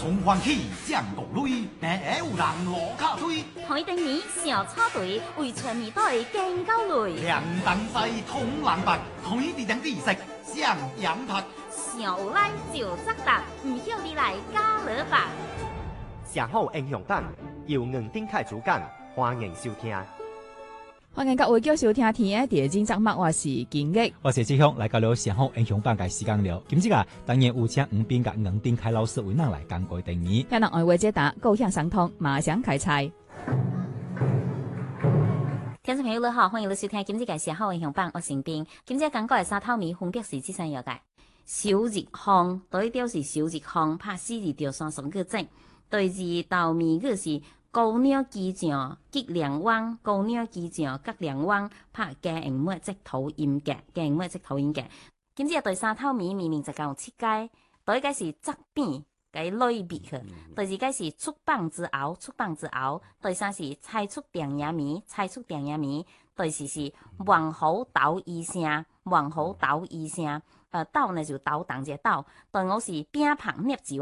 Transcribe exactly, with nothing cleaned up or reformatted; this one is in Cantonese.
從歡喜將國類，但有人落卡堆。 開定年小插隊，為全面隊更高類。 兩等西通藍白，開啲等啲食上飲拍。 小來就則達，唔曉你來加勒吧。 上好英雄版由吳丁凱主講，歡迎收聽。 歡迎各位繼續收聽天嘅第二集節目，我是金玉， 我是志雄，來到了上好英雄版嘅時間了。今次啊，當然有請吳斌甲吳丁凱老師為咱來講過定義。 聽人愛話解答，高興相通，馬上開賽。 聽眾朋友你好，歡迎你收聽今次嘅上好英雄版，我是斌。今次講過係沙頭米分別是之上有嘅小日項，對調是小日項，拍四字調三三個正，對字豆米個是。高鳥機匠吉良灣，高鳥機匠吉良灣，拍嘅銀幕即土音嘅，嘅銀幕即土音嘅。今次對沙頭米明明就講七階，對一階是側邊嘅類別去，對二階是出棒之後，出棒之後，對三是菜出定野米，菜出定野米，對四是黃虎鬥醫聲，黃虎鬥醫聲，呃鬥呢就鬥當隻鬥，對我是邊拍捏字。